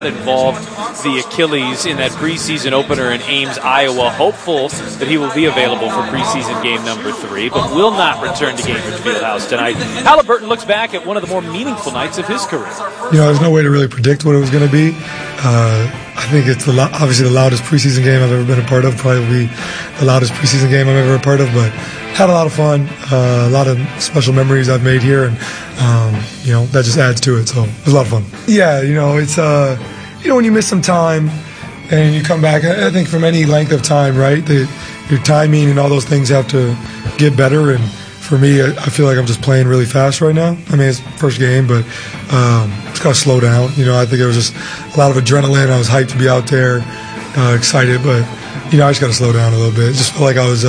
involved the Achilles in that preseason opener in Ames, Iowa. Hopeful that he will be available for preseason game number 3, but will not return to Gainbridge Fieldhouse tonight. Halliburton looks back at one of the more meaningful nights of his career. There's no way to really predict what it was going to be. I think it's obviously the loudest preseason game I've ever been a part of, probably the loudest preseason game I've ever been a part of, but had a lot of fun, a lot of special memories I've made here, and that just adds to it, so it was a lot of fun. Yeah, it's when you miss some time and you come back, I think from any length of time, right, your timing and all those things have to get better, and for me, I feel like I'm just playing really fast right now. I mean, it's first game, but it's got to slow down. I think it was just a lot of adrenaline. I was hyped to be out there, excited, but I just got to slow down a little bit. It just felt like I was,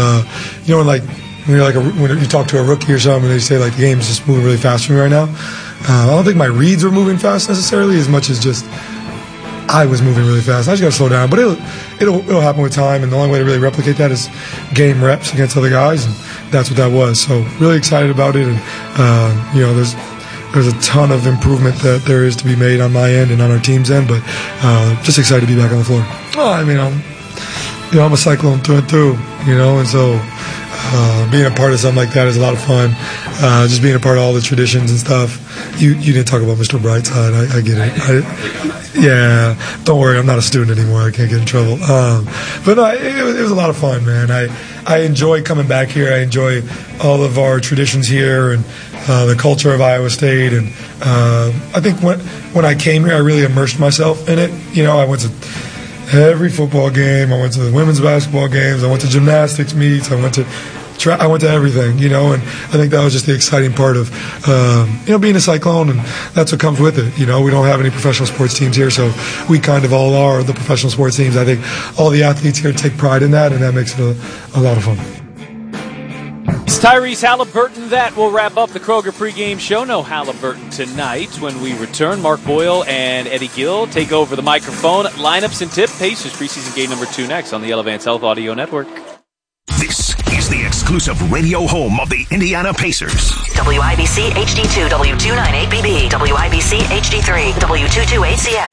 when you talk to a rookie or something, and they say like the game's just moving really fast for me right now. I don't think my reads were moving fast necessarily as much as just I was moving really fast. I just got to slow down, but it'll happen with time, and the only way to really replicate that is game reps against other guys, and that's what that was. So really excited about it, and there's a ton of improvement that there is to be made on my end and on our team's end, but just excited to be back on the floor. I'm a Cyclone through and through, and so being a part of something like that is a lot of fun. Just being a part of all the traditions and stuff. You didn't talk about Mr. Brightside. I get it. Yeah, don't worry. I'm not a student anymore. I can't get in trouble. But no, it was a lot of fun, man. I enjoy coming back here. I enjoy all of our traditions here and the culture of Iowa State. And I think when I came here, I really immersed myself in it. I went to every football game. I went to the women's basketball games. I went to gymnastics meets. I went to everything, and I think that was just the exciting part of, being a Cyclone, and that's what comes with it. We don't have any professional sports teams here, so we kind of all are the professional sports teams. I think all the athletes here take pride in that, and that makes it a lot of fun. It's Tyrese Halliburton. That will wrap up the Kroger pregame show. No Halliburton tonight. When we return, Mark Boyle and Eddie Gill take over the microphone. Lineups and tip. Pacers preseason game number 2 next on the Elevance Health Audio Network. This is the exclusive radio home of the Indiana Pacers. WIBC HD2, W298BB, WIBC HD3, W228CF.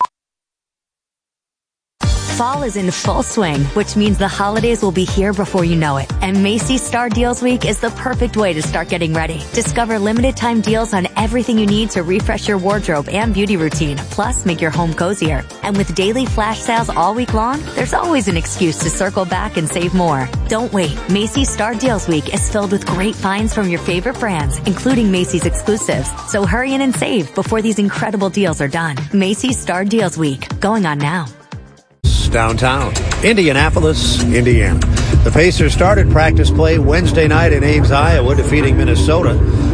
Fall is in full swing, which means the holidays will be here before you know it. And Macy's Star Deals Week is the perfect way to start getting ready. Discover limited time deals on everything you need to refresh your wardrobe and beauty routine, plus make your home cozier. And with daily flash sales all week long, there's always an excuse to circle back and save more. Don't wait. Macy's Star Deals Week is filled with great finds from your favorite brands, including Macy's exclusives. So hurry in and save before these incredible deals are done. Macy's Star Deals Week, going on now. Downtown Indianapolis, Indiana. The Pacers started practice play Wednesday night in Ames, Iowa, defeating Minnesota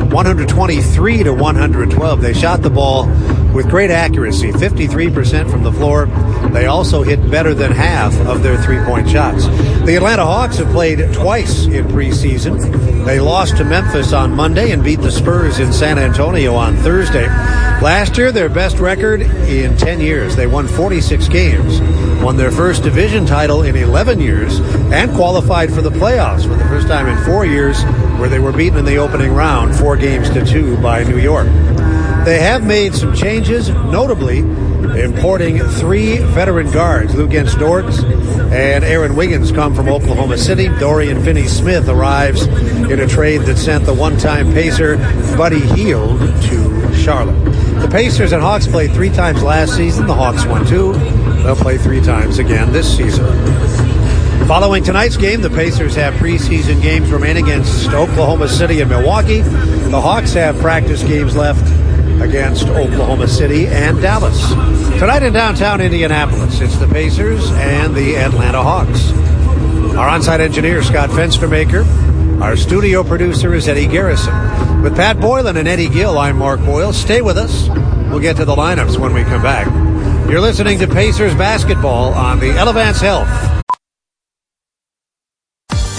123-112. They shot the ball with great accuracy, 53% from the floor. They also hit better than half of their three-point shots. The Atlanta Hawks have played twice in preseason. They lost to Memphis on Monday and beat the Spurs in San Antonio on Thursday. Last year, their best record in 10 years. They won 46 games, won their first division title in 11 years, and qualified for the playoffs for the first time in 4 years, where they were beaten in the opening round 4-2 by New York. They have made some changes, notably importing 3 veteran guards. Luguentz Dort and Aaron Wiggins come from Oklahoma City. Dorian Finney-Smith arrives in a trade that sent the one-time Pacer Buddy Hield to Charlotte. The Pacers and Hawks played 3 times last season. The Hawks won 2. They'll play 3 times again this season. Following tonight's game, the Pacers have preseason games remaining against Oklahoma City and Milwaukee. The Hawks have practice games left against Oklahoma City and Dallas. Tonight in downtown Indianapolis, it's the Pacers and the Atlanta Hawks. Our on-site engineer, Scott Fenstermaker. Our studio producer is Eddie Garrison. With Pat Boylan and Eddie Gill, I'm Mark Boyle. Stay with us. We'll get to the lineups when we come back. You're listening to Pacers basketball on the Elevance Health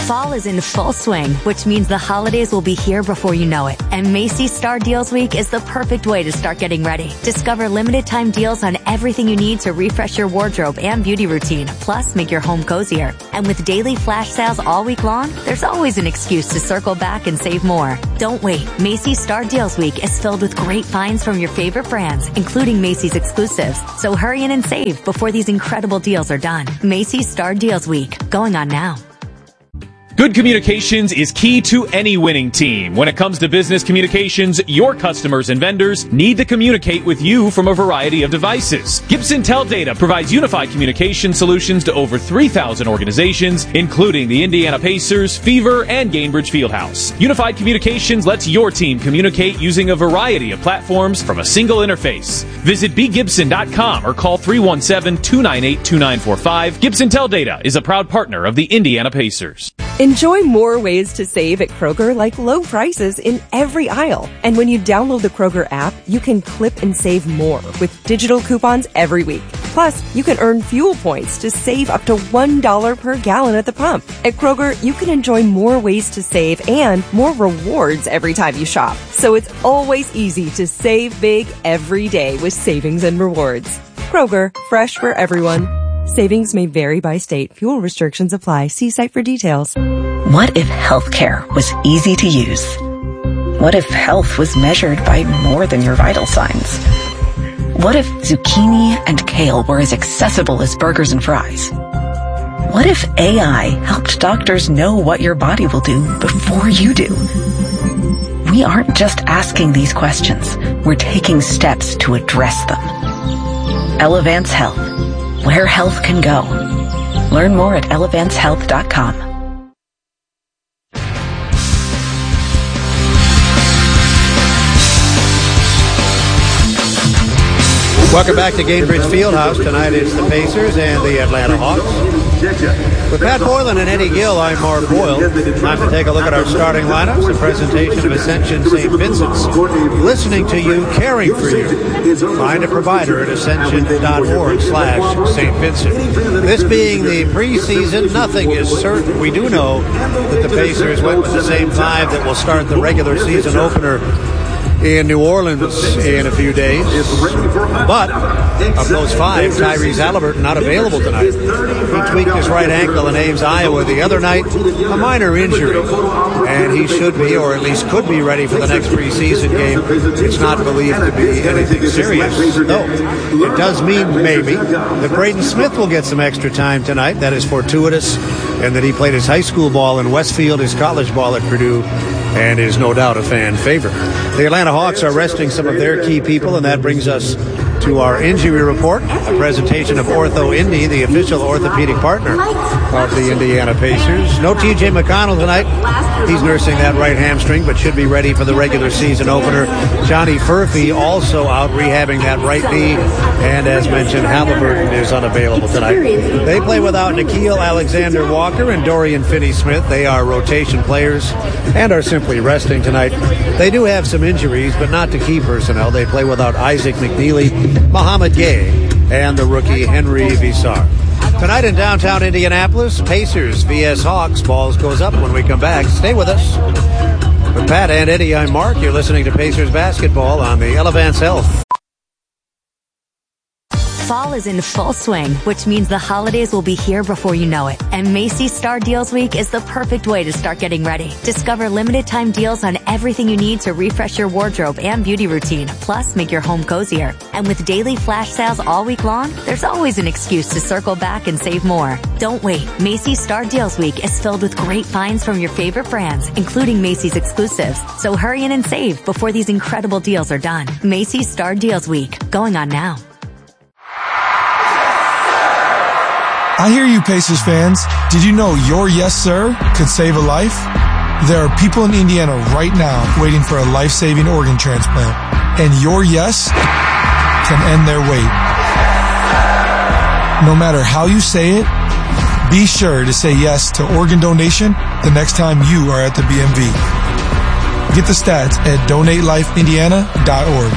Fall is in full swing, which means the holidays will be here before you know it. And Macy's Star Deals Week is the perfect way to start getting ready. Discover limited time deals on everything you need to refresh your wardrobe and beauty routine, plus make your home cozier. And with daily flash sales all week long, there's always an excuse to circle back and save more. Don't wait. Macy's Star Deals Week is filled with great finds from your favorite brands, including Macy's exclusives. So hurry in and save before these incredible deals are done. Macy's Star Deals Week, going on now. Good communications is key to any winning team. When it comes to business communications, your customers and vendors need to communicate with you from a variety of devices. Gibson Teldata provides unified communication solutions to over 3,000 organizations, including the Indiana Pacers, Fever, and Gainbridge Fieldhouse. Unified Communications lets your team communicate using a variety of platforms from a single interface. Visit bgibson.com or call 317-298-2945. Gibson Teldata is a proud partner of the Indiana Pacers. Enjoy more ways to save at Kroger, like low prices in every aisle. And when you download the Kroger app, you can clip and save more with digital coupons every week. Plus, you can earn fuel points to save up to $1 per gallon at the pump. At Kroger, you can enjoy more ways to save and more rewards every time you shop. So it's always easy to save big every day with savings and rewards. Kroger, fresh for everyone. Savings may vary by state. Fuel restrictions apply. See site for details. What if healthcare was easy to use? What if health was measured by more than your vital signs? What if zucchini and kale were as accessible as burgers and fries? What if AI helped doctors know what your body will do before you do? We aren't just asking these questions. We're taking steps to address them. Elevance Health. Where health can go. Learn more at elevancehealth.com. Welcome back to Gainbridge Fieldhouse. Tonight it's the Pacers and the Atlanta Hawks. With Pat Boylan and Eddie Gill, I'm Mark Boyle. Time to take a look at our starting lineups, a presentation of Ascension St. Vincent's. Listening to you, caring for you. Find a provider at ascension.org/St. Vincent. This being the preseason, nothing is certain. We do know that the Pacers went with the same five that will start the regular season opener in New Orleans in a few days. But of those five, Tyrese Halliburton not available tonight. He tweaked his right ankle in Ames, Iowa the other night, a minor injury. And he should be, or at least could be, ready for the next preseason game. It's not believed to be anything serious, though. It does mean maybe that Braden Smith will get some extra time tonight. That is fortuitous. And that he played his high school ball in Westfield, his college ball at Purdue, and is no doubt a fan favorite. The Atlanta Hawks are resting some of their key people, and that brings us to our injury report, a presentation of Ortho Indy, the official orthopedic partner of the Indiana Pacers. No TJ McConnell tonight. He's nursing that right hamstring, but should be ready for the regular season opener. Johnny Furphy also out rehabbing that right knee, and as mentioned, Halliburton is unavailable tonight. They play without Nickeil Alexander-Walker and Dorian Finney-Smith. They are rotation players and are simply resting tonight. They do have some injuries, but not to key personnel. They play without Isaac McNeely, Muhammad Gay, and the rookie Henry Visar. Tonight in downtown Indianapolis, Pacers vs. Hawks. Balls goes up when we come back. Stay with us. With Pat and Eddie, I'm Mark. You're listening to Pacers basketball on the Elevance Health. Fall is in full swing, which means the holidays will be here before you know it. And Macy's Star Deals Week is the perfect way to start getting ready. Discover limited time deals on everything you need to refresh your wardrobe and beauty routine, plus make your home cozier. And with daily flash sales all week long, there's always an excuse to circle back and save more. Don't wait. Macy's Star Deals Week is filled with great finds from your favorite brands, including Macy's exclusives. So hurry in and save before these incredible deals are done. Macy's Star Deals Week, going on now. I hear you, Pacers fans. Did you know your yes, sir, could save a life? There are people in Indiana right now waiting for a life-saving organ transplant, and your yes can end their wait. No matter how you say it, be sure to say yes to organ donation the next time you are at the BMV. Get the stats at donatelifeindiana.org.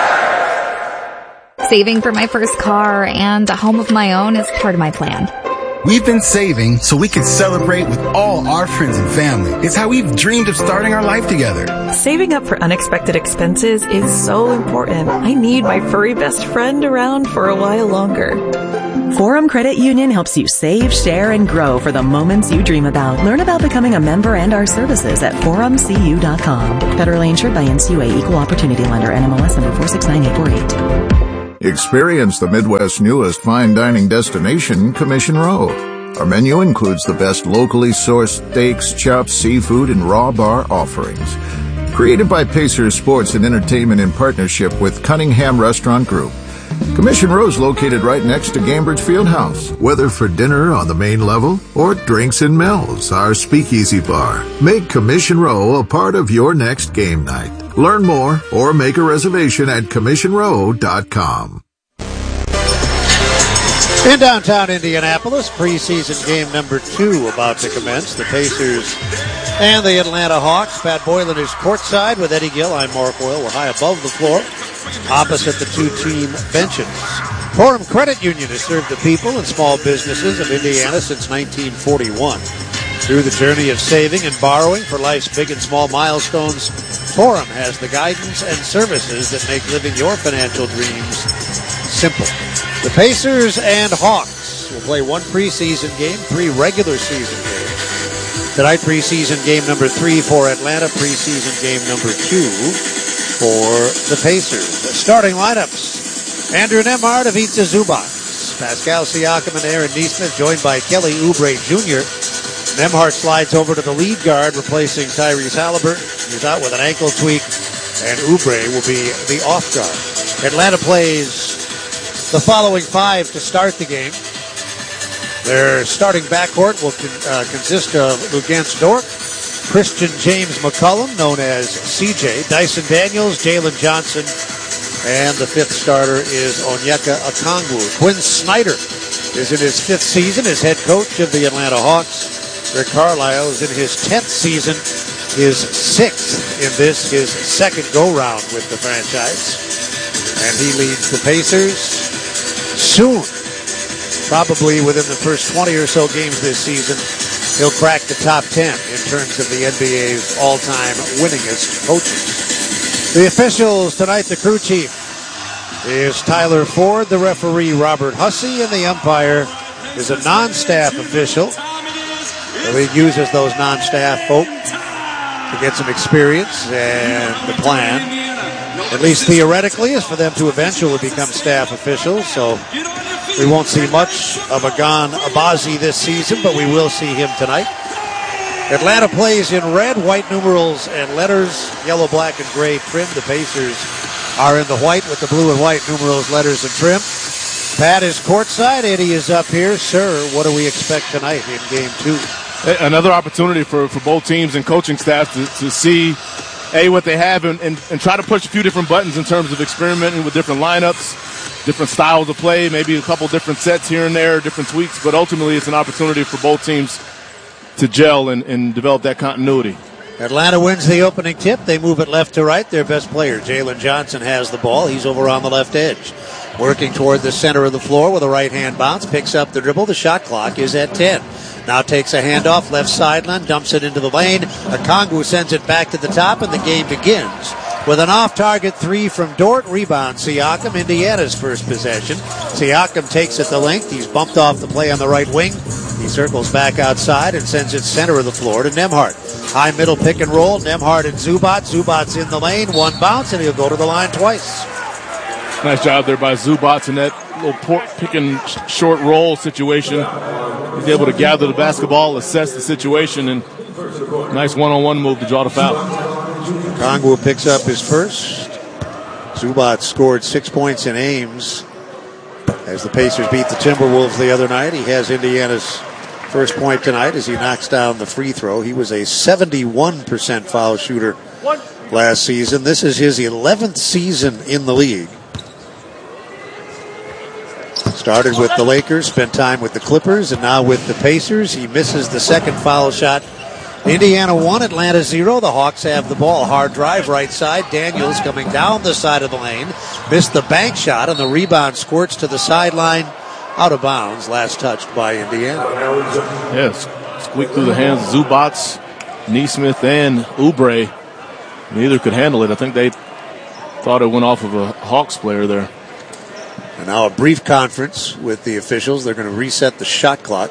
Saving for my first car and a home of my own is part of my plan. We've been saving so we could celebrate with all our friends and family. It's how we've dreamed of starting our life together. Saving up for unexpected expenses is so important. I need my furry best friend around for a while longer. Forum Credit Union helps you save, share, and grow for the moments you dream about. Learn about becoming a member and our services at forumcu.com. Federally insured by NCUA, Equal Opportunity Lender, NMLS number 4698848. Experience the Midwest's newest fine dining destination, Commission Row. Our menu includes the best locally sourced steaks, chops, seafood, and raw bar offerings. Created by Pacers Sports and Entertainment in partnership with Cunningham Restaurant Group. Commission Row is located right next to Gambridge Fieldhouse. Whether for dinner on the main level or drinks and Mel's, our speakeasy bar, make Commission Row a part of your next game night. Learn more or make a reservation at CommissionRow.com. In downtown Indianapolis, preseason game number 2 about to commence. The Pacers and the Atlanta Hawks. Pat Boylan is courtside with Eddie Gill. I'm Mark Boyle. We're high above the floor, opposite the two-team benches. Forum Credit Union has served the people and small businesses of Indiana since 1941. Through the journey of saving and borrowing for life's big and small milestones, Forum has the guidance and services that make living your financial dreams simple. The Pacers and Hawks will play one preseason game, 3 regular season games. Tonight, preseason game number 3 for Atlanta, preseason game number 2 for the Pacers. The starting lineups: Andrew Nembhard, Ivica Zubac, Pascal Siakam, and Aaron Nesmith, joined by Kelly Oubre Jr. Nembhard slides over to the lead guard, replacing Tyrese Halliburton. He's out with an ankle tweak, and Oubre will be the off guard. Atlanta plays the following 5 to start the game. Their starting backcourt will consist of Luguentz Dort, Christian James McCollum, known as CJ, Dyson Daniels, Jalen Johnson, and the 5th starter is Onyeka Okongwu. Quinn Snyder is in his 5th season as head coach of the Atlanta Hawks. Rick Carlisle is in his 10th season, his 6th in this, his 2nd go-round with the franchise. And he leads the Pacers soon. Probably within the first 20 or so games this season, he'll crack the top 10 in terms of the NBA's all-time winningest coaches. The officials tonight, the crew chief is Tyler Ford, the referee Robert Hussey, and the umpire is a non-staff official. The league uses those non-staff folk to get some experience, and the plan, at least theoretically, is for them to eventually become staff officials. So we won't see much of Agan Abazi this season, but we will see him tonight. Atlanta plays in red, white numerals and letters, yellow, black, and gray trim. The Pacers are in the white with the blue and white numerals, letters, and trim. Pat is courtside. Eddie is up here. Sir, what do we expect tonight in Game 2? Another opportunity for both teams and coaching staff to see what they have and try to push a few different buttons in terms of experimenting with different lineups, different styles of play, maybe a couple different sets here and there, different tweaks, but ultimately it's an opportunity for both teams to gel and develop that continuity. Atlanta wins the opening tip. They move it left to right. Their best player, Jalen Johnson, has the ball. He's over on the left edge. Working toward the center of the floor with a right-hand bounce. Picks up the dribble. The shot clock is at 10. Now takes a handoff, left sideline, dumps it into the lane. Okongwu sends it back to the top, and the game begins. With an off-target 3 from Dort, rebound Siakam, Indiana's first possession. Siakam takes it the length. He's bumped off the play on the right wing. He circles back outside and sends it center of the floor to Nembhard. High middle pick and roll, Nembhard and Zubac. Zubac's in the lane, one bounce, and he'll go to the line twice. Nice job there by Zubac in that little pick and short roll situation. He's able to gather the basketball, assess the situation, and nice one-on-one move to draw the foul. Okongwu picks up his first. Zubac scored 6 points in Ames as the Pacers beat the Timberwolves the other night. He has Indiana's first point tonight as he knocks down the free throw. He was a 71% foul shooter last season. This is his 11th season in the league. Started with the Lakers, spent time with the Clippers, and now with the Pacers. He misses the second foul shot. Indiana 1, Atlanta 0. The Hawks have the ball. Hard drive right side. Daniels coming down the side of the lane. Missed the bank shot, and the rebound squirts to the sideline out of bounds, last touched by Indiana. Yes, squeaked through the hands of Zubats, Neesmith, and Oubre. Neither could handle it. I think they thought it went off of a Hawks player there. And now a brief conference with the officials. They're going to reset the shot clock.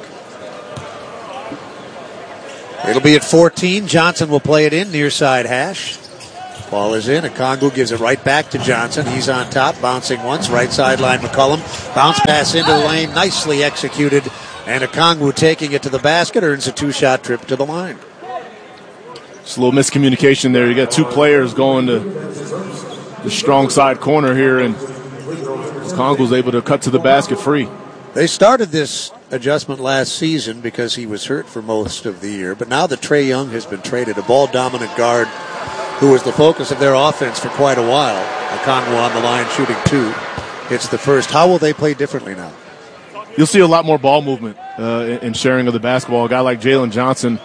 It'll be at 14. Johnson will play it in, near side hash. Ball is in. Okongwu gives it right back to Johnson. He's on top, bouncing once. Right sideline, McCollum. Bounce pass into the lane, nicely executed. And Okongwu taking it to the basket, earns a 2-shot trip to the line. Just a little miscommunication there. You got two players going to the strong side corner here, and Okongwu's able to cut to the basket free. They started this adjustment last season because he was hurt for most of the year, but now that Trae Young has been traded, a ball-dominant guard who was the focus of their offense for quite a while. Okongwu on the line shooting 2. It's the first. How will they play differently now? You'll see a lot more ball movement and sharing of the basketball. A guy like Jalen Johnson,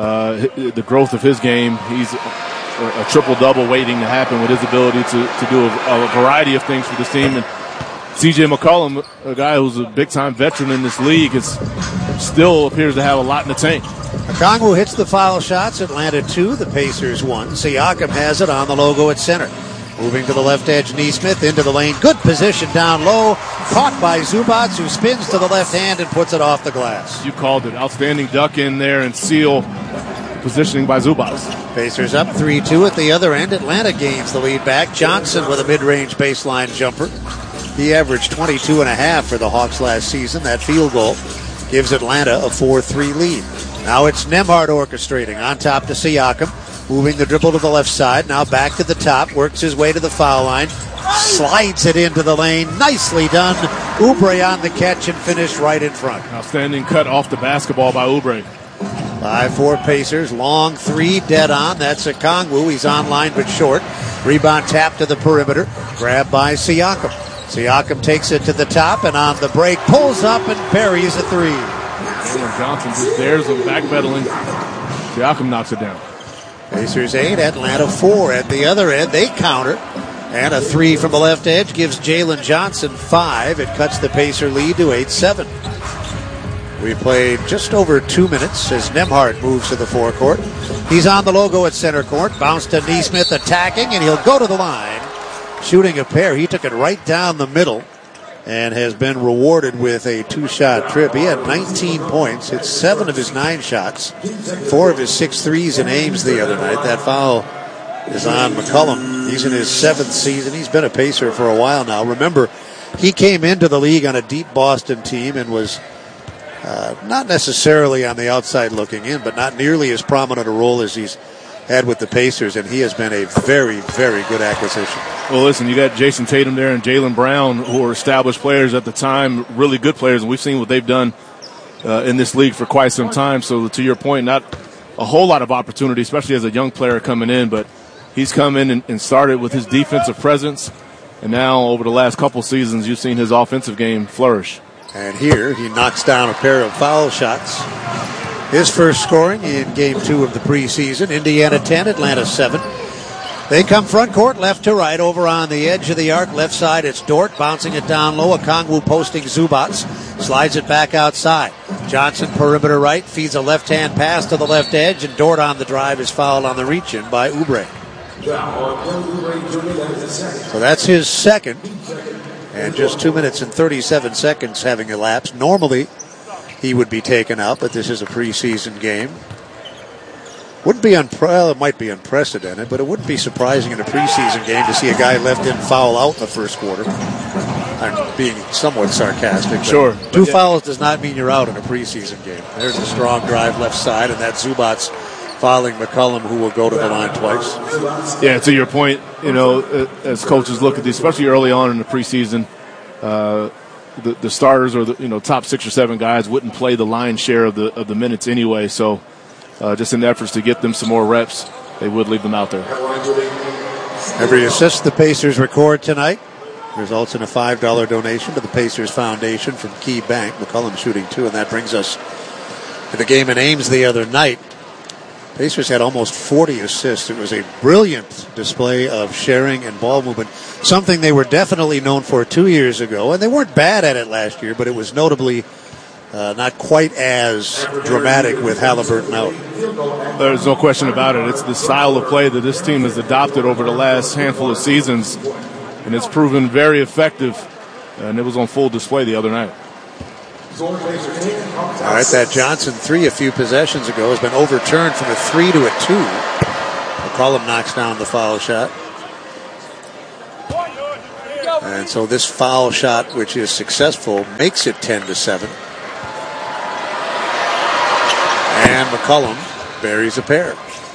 the growth of his game, he's a triple-double waiting to happen with his ability to do a variety of things for this team. And C.J. McCollum, a guy who's a big-time veteran in this league, still appears to have a lot in the tank. Okongwu hits the foul shots. Atlanta 2, the Pacers 1. Siakam has it on the logo at center. Moving to the left edge, Neesmith into the lane. Good position down low. Caught by Zubats, who spins to the left hand and puts it off the glass. You called it. Outstanding duck in there and seal positioning by Zubats. Pacers up 3-2 at the other end. Atlanta gains the lead back. Johnson with a mid-range baseline jumper. He averaged 22.5 for the Hawks last season. That field goal gives Atlanta a 4-3 lead. Now it's Nembhard orchestrating. On top to Siakam. Moving the dribble to the left side. Now back to the top. Works his way to the foul line. Slides it into the lane. Nicely done. Oubre on the catch and finished right in front. Outstanding cut off the basketball by Oubre. 5-4 Pacers. Long 3 dead on. That's Okongwu. He's on line but short. Rebound tap to the perimeter. Grabbed by Siakam. Siakam takes it to the top and on the break pulls up and buries a 3. Jalen Johnson just dares him backpedaling. Siakam knocks it down. Pacers 8, Atlanta 4 at the other end. They counter. And a 3 from the left edge gives Jalen Johnson 5. It cuts the Pacer lead to 8-7. We played just over 2 minutes as Nembhard moves to the forecourt. He's on the logo at center court. Bounce to Neesmith attacking, and he'll go to the line. Shooting a pair. He took it right down the middle and has been rewarded with a 2-shot trip. He had 19 points, hit 7 of his 9 shots, 4 of his 6 threes in Ames the other night. That foul is on McCollum. He's in his 7th season. He's been a Pacer for a while now. Remember, he came into the league on a deep Boston team and was not necessarily on the outside looking in, but not nearly as prominent a role as he's had with the Pacers, and he has been a very, very good acquisition. Well, listen, you got Jason Tatum there and Jaylen Brown, who were established players at the time, really good players, and we've seen what they've done in this league for quite some time. So to your point, not a whole lot of opportunity, especially as a young player coming in, but he's come in and started with his defensive presence, and now over the last couple seasons, you've seen his offensive game flourish. And here he knocks down a pair of foul shots. His first scoring in Game 2 of the preseason. Indiana 10, Atlanta 7. They come front court, left to right, over on the edge of the arc. Left side, it's Dort bouncing it down low. Okongwu posting Zubats. Slides it back outside. Johnson, perimeter right, feeds a left-hand pass to the left edge, and Dort on the drive is fouled on the reach-in by Oubre. So that's his second. And just 2 minutes and 37 seconds having elapsed. Normally, he would be taken out, but this is a preseason game. It might be unprecedented, but it wouldn't be surprising in a preseason game to see a guy left in foul out in the first quarter. I'm being somewhat sarcastic. Sure. 2 fouls does not mean you're out in a preseason game. There's a strong drive left side, and that's Zubats fouling McCollum, who will go to the line twice. Yeah, to your point, as coaches look at these, especially early on in the preseason, the starters or the top 6 or 7 guys wouldn't play the lion's share of the minutes anyway. So just in the efforts to get them some more reps, they would leave them out there. Every assist the Pacers record tonight results in a $5 donation to the Pacers Foundation from Key Bank. McCollum shooting 2, and that brings us to the game in Ames the other night. Pacers had almost 40 assists. It was a brilliant display of sharing and ball movement, something they were definitely known for 2 years ago. And they weren't bad at it last year, but it was notably not quite as dramatic with Halliburton out. There's no question about it. It's the style of play that this team has adopted over the last handful of seasons, and it's proven very effective, and it was on full display the other night. All right, that Johnson three a few possessions ago has been overturned from a 3 to a 2. McCollum knocks down the foul shot. And so this foul shot, which is successful, makes it 10-7. And McCollum buries a pair.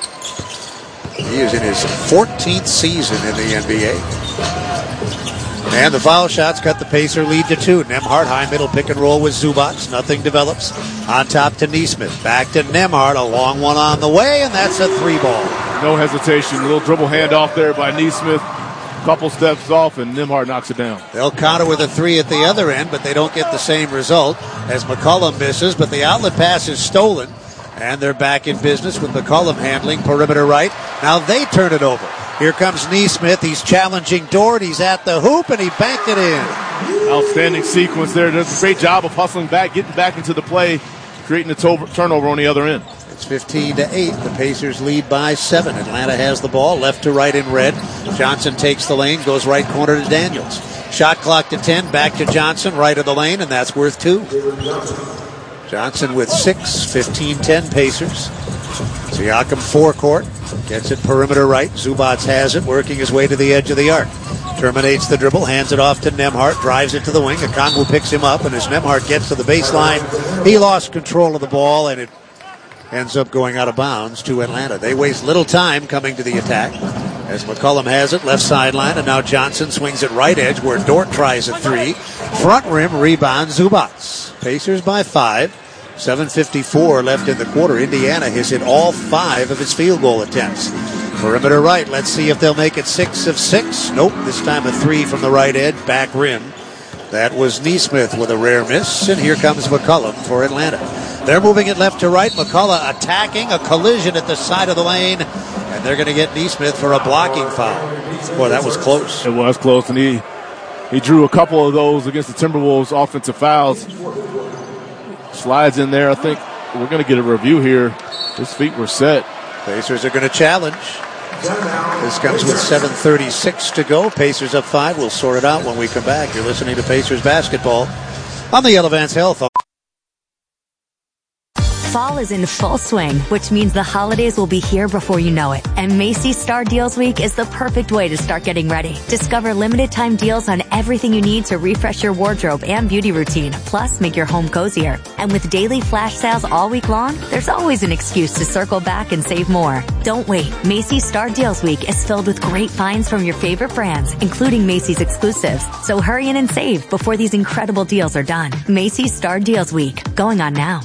He is in his 14th season in the NBA. And the foul shots cut the Pacer lead to 2. Nembhard, high middle pick and roll with Zubac. Nothing develops. On top to Nesmith. Back to Nembhard. A long one on the way, and that's a 3-ball. No hesitation. A little dribble handoff there by Nesmith. Couple steps off, and Nembhard knocks it down. They'll counter with a 3 at the other end, but they don't get the same result as McCollum misses, but the outlet pass is stolen. And they're back in business with McCollum handling perimeter right. Now they turn it over. Here comes Nesmith. He's challenging Dort. He's at the hoop, and he banked it in. Outstanding sequence there. Does a great job of hustling back, getting back into the play, creating a turnover on the other end. It's 15-8. The Pacers lead by 7. Atlanta has the ball, left to right in red. Johnson takes the lane, goes right corner to Daniels. Shot clock to 10, back to Johnson, right of the lane, and that's worth 2. Johnson with 6, 15-10 Pacers. Siakam forecourt, gets it perimeter right. Zubac has it, working his way to the edge of the arc. Terminates the dribble, hands it off to Nembhard, drives it to the wing. Okongwu picks him up, and as Nembhard gets to the baseline, he lost control of the ball, and it ends up going out of bounds to Atlanta. They waste little time coming to the attack as McCollum has it, left sideline, and now Johnson swings it right edge where Dort tries a 3. Front rim, rebound, Zubac. Pacers by 5. 7:54 left in the quarter. Indiana has hit all 5 of his field goal attempts. Perimeter right. Let's see if they'll make it 6 of 6. Nope. This time a 3 from the right edge. Back rim. That was Nesmith with a rare miss. And here comes McCollum for Atlanta. They're moving it left to right. McCullough attacking. A collision at the side of the lane. And they're going to get Nesmith for a blocking foul. Boy, that was close. It was close. And he drew a couple of those against the Timberwolves offensive fouls. Slides in there. I think we're going to get a review here. His feet were set. Pacers are going to challenge. This comes with 7:36 to go. Pacers up 5. We'll sort it out when we come back. You're listening to Pacers basketball on the Elevance Health. Fall is in full swing, which means the holidays will be here before you know it. And Macy's Star Deals Week is the perfect way to start getting ready. Discover limited time deals on everything you need to refresh your wardrobe and beauty routine, plus make your home cozier. And with daily flash sales all week long, there's always an excuse to circle back and save more. Don't wait. Macy's Star Deals Week is filled with great finds from your favorite brands, including Macy's exclusives. So hurry in and save before these incredible deals are done. Macy's Star Deals Week, going on now.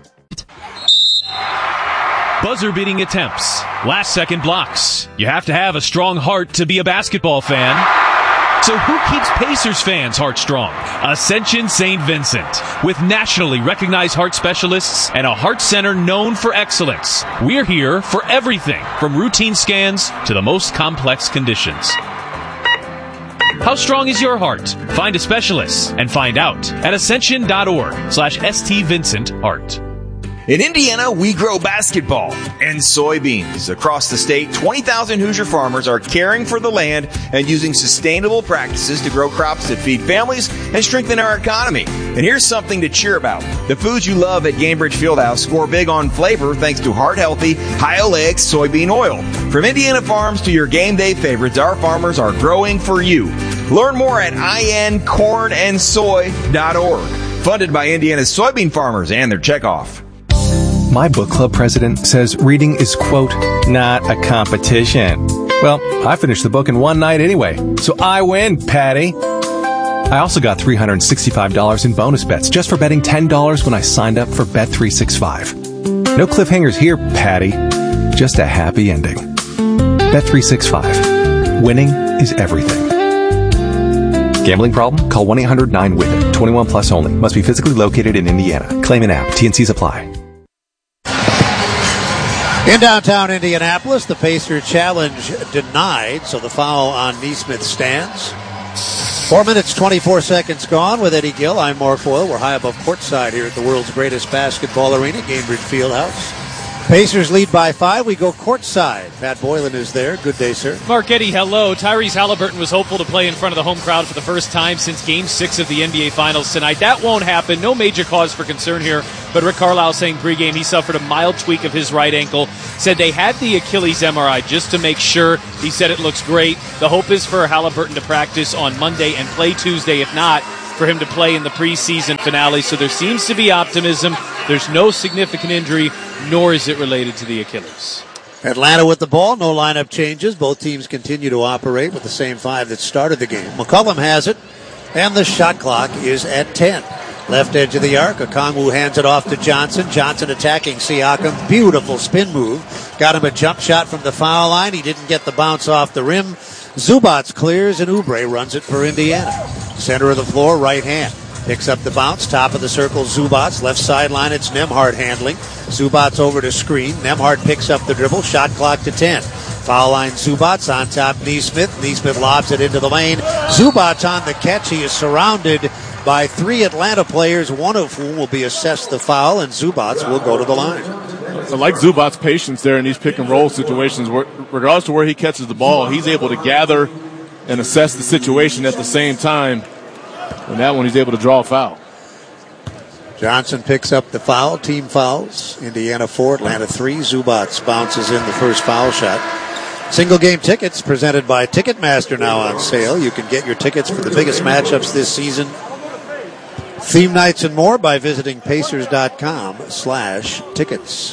Buzzer-beating attempts, last-second blocks. You have to have a strong heart to be a basketball fan. So who keeps Pacers fans' heart strong? Ascension St. Vincent. With nationally recognized heart specialists and a heart center known for excellence. We're here for everything from routine scans to the most complex conditions. How strong is your heart? Find a specialist and find out at ascension.org/STVincentHeart. In Indiana, we grow basketball and soybeans. Across the state, 20,000 Hoosier farmers are caring for the land and using sustainable practices to grow crops that feed families and strengthen our economy. And here's something to cheer about. The foods you love at Gainbridge Fieldhouse score big on flavor thanks to heart-healthy, high-oleic soybean oil. From Indiana farms to your game day favorites, our farmers are growing for you. Learn more at incornandsoy.org. Funded by Indiana's soybean farmers and their checkoff. My book club president says reading is, quote, not a competition. Well, I finished the book in one night anyway, so I win, Patty. I also got $365 in bonus bets just for betting $10 when I signed up for Bet365. No cliffhangers here, Patty. Just a happy ending. Bet365. Winning is everything. Gambling problem? Call 1-800-9-WITH-IT. 21 plus only. Must be physically located in Indiana. Claim an app. T&Cs apply. In downtown Indianapolis, the Pacer challenge denied, so the foul on Neesmith stands. 4 minutes, 24 seconds gone with Eddie Gill. I'm Mark Boyle. We're high above courtside here at the world's greatest basketball arena, Gainbridge Fieldhouse. Pacers lead by 5. We go courtside. Pat Boylan is there. Good day, sir. Mark Eddy, hello. Tyrese Halliburton was hopeful to play in front of the home crowd for the first time since Game 6 of the NBA Finals tonight. That won't happen. No major cause for concern here. But Rick Carlisle saying pregame he suffered a mild tweak of his right ankle. Said they had the Achilles MRI just to make sure. He said it looks great. The hope is for Halliburton to practice on Monday and play Tuesday. If not, for him to play in the preseason finale. So there seems to be optimism. There's no significant injury, nor is it related to the Achilles. Atlanta with the ball. No lineup changes. Both teams continue to operate with the same 5 that started the game. McCollum has it, and the shot clock is at 10. Left edge of the arc. Okongwu hands it off to Johnson. Johnson attacking Siakam. Beautiful spin move. Got him a jump shot from the foul line. He didn't get the bounce off the rim. Zubats clears, and Oubre runs it for Indiana. Center of the floor, right hand. Picks up the bounce, top of the circle, Zubats. Left sideline, it's Nembhard handling. Zubats over to screen. Nembhard picks up the dribble, shot clock to 10. Foul line, Zubats on top, Neesmith. Neesmith lobs it into the lane. Zubats on the catch. He is surrounded by 3 Atlanta players, one of whom will be assessed the foul, and Zubats will go to the line. I like Zubats' patience there in these pick-and-roll situations. Regardless of where he catches the ball, he's able to gather and assess the situation at the same time. And that one, he's able to draw a foul. Johnson picks up the foul. Team fouls. Indiana 4, Atlanta 3. Zubats bounces in the first foul shot. Single game tickets presented by Ticketmaster now on sale. You can get your tickets for the biggest matchups this season. Theme nights and more by visiting Pacers.com/tickets.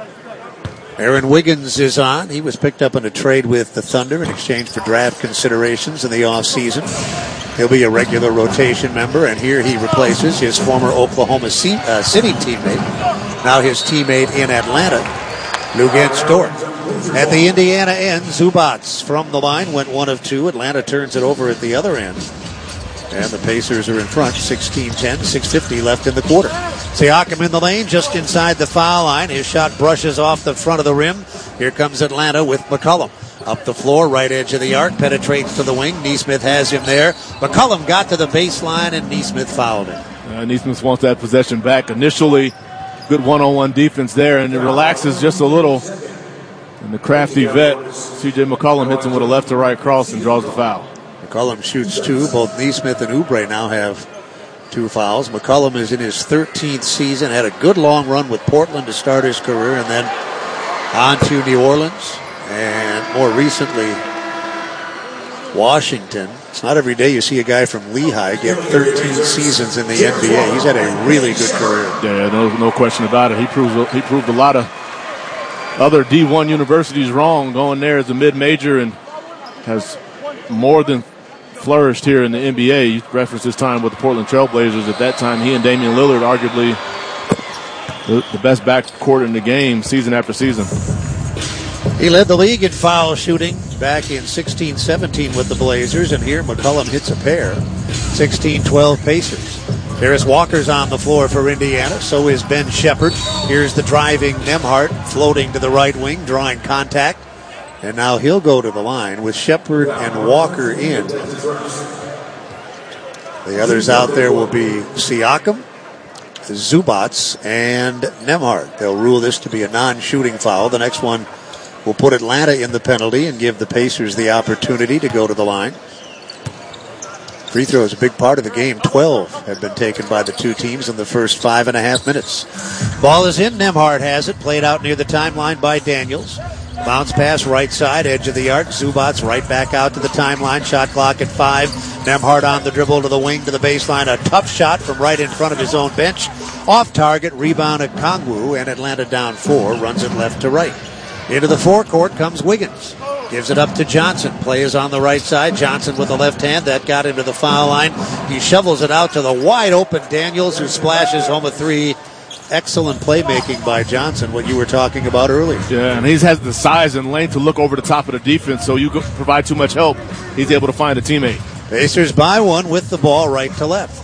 Aaron Wiggins is on. He was picked up in a trade with the Thunder in exchange for draft considerations in the offseason. He'll be a regular rotation member, and here he replaces his former Oklahoma City teammate, now his teammate in Atlanta, Luguentz Dort. At the Indiana end, Zubats from the line went 1 of 2. Atlanta turns it over at the other end. And the Pacers are in front, 16-10, 6:50 left in the quarter. Siakam in the lane, just inside the foul line. His shot brushes off the front of the rim. Here comes Atlanta with McCollum. Up the floor, right edge of the arc, penetrates to the wing. Neesmith has him there. McCollum got to the baseline, and Neesmith fouled him. Neesmith wants that possession back. Initially, good one-on-one defense there, and it relaxes just a little. And the crafty vet, C.J. McCollum, hits him with a left-to-right cross and draws the foul. McCollum shoots 2. Both Neesmith and Oubre now have 2 fouls. McCollum is in his 13th season, had a good long run with Portland to start his career, and then on to New Orleans, and more recently, Washington. It's not every day you see a guy from Lehigh get 13 seasons in the NBA. He's had a really good career. Yeah, no question about it. He proved a lot of other D1 universities wrong going there as a mid-major, and has more than flourished here in the NBA. You referenced his time with the Portland Trailblazers. At that time, he and Damian Lillard, arguably the best backcourt in the game, season after season. He led the league in foul shooting back in 16-17 with the Blazers, and here McCollum hits a pair. 16-12 Pacers. Harris Walker's on the floor for Indiana. So is Ben Shepherd. Here's the driving Nembhard, floating to the right wing, drawing contact. And now he'll go to the line with Shepherd and Walker in. The others out there will be Siakam, Zubats, and Nembhard. They'll rule this to be a non-shooting foul. The next one will put Atlanta in the penalty and give the Pacers the opportunity to go to the line. Free throw is a big part of the game. 12 have been taken by the two teams in the first 5.5 minutes. Ball is in. Nembhard has it. Played out near the timeline by Daniels. Bounce pass right side, edge of the arc. Zubats right back out to the timeline. Shot clock at 5. Nembhard on the dribble to the wing to the baseline. A tough shot from right in front of his own bench. Off target, rebound at Okongwu, and Atlanta down 4. Runs it left to right. Into the forecourt comes Wiggins. Gives it up to Johnson. Play is on the right side. Johnson with the left hand. That got him to the foul line. He shovels it out to the wide open Daniels, who splashes home a 3. Excellent playmaking by Johnson, what you were talking about earlier. Yeah, and he has the size and length to look over the top of the defense, so you provide too much help, he's able to find a teammate. Pacers by 1 with the ball right to left.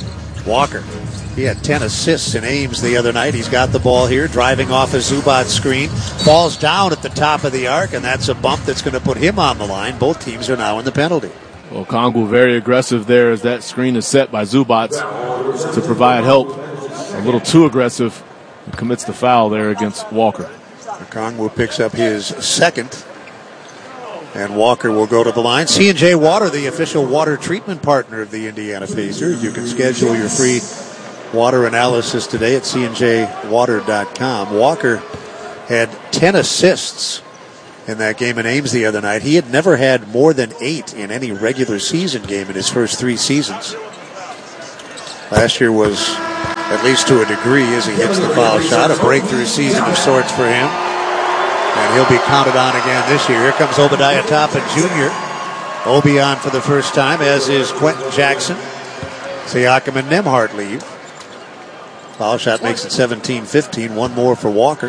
Walker. He had 10 assists in Ames the other night. He's got the ball here, driving off a Zubac screen. Falls down at the top of the arc, and that's a bump that's going to put him on the line. Both teams are now in the penalty. Well, Kongwu very aggressive there as that screen is set by Zubac to provide help. A little too aggressive. He commits the foul there against Walker. Kongwu picks up his second. And Walker will go to the line. C&J Water, the official water treatment partner of the Indiana Pacers. You can schedule your free water analysis today at cnjwater.com. Walker had 10 assists in that game in Ames the other night. He had never had more than 8 in any regular season game in his first 3 seasons. Last year was, at least to a degree, as he hits the foul shot, a breakthrough season of sorts for him. And he'll be counted on again this year. Here comes Obadiah Toppin Jr. Obi on for the first time, as is Quentin Jackson. Siakam and Nembhard leave. Foul shot makes it 17-15. One more for Walker.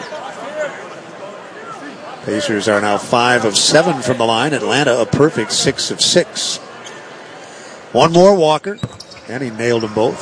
Pacers are now 5 of 7 from the line. Atlanta a perfect 6 of 6. One more Walker, and he nailed them both.